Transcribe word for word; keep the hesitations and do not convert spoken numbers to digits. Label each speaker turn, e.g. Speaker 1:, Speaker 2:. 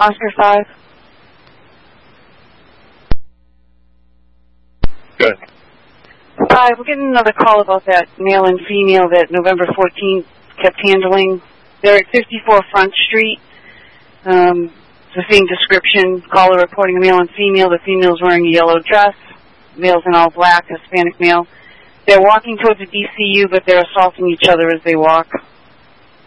Speaker 1: Oscar five.
Speaker 2: Good.
Speaker 1: Five, we're getting another call about that male and female that November fourteenth kept handling. They're at fifty-four Front Street. Um, it's the same description. Caller reporting a male and female. The female's wearing a yellow dress. Male's in all black, Hispanic male. They're walking towards the D C U, but they're assaulting each other as they walk.